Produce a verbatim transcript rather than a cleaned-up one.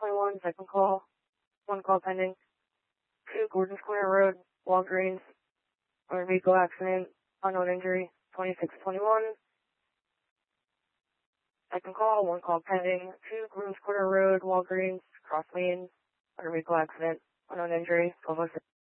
twenty-one, second call. One call pending. two Gordon Square Road, Walgreens. Motor vehicle accident, unknown injury, twenty-six twenty-one. Second call, one call pending. two Gordon Square Road, Walgreens, cross lane. Motor vehicle accident, unknown injury, twelve oh six.